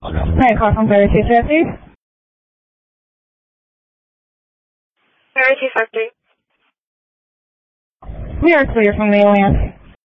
Hi, call from Verity Chassis. Verity Factory. We are clear from the alliance.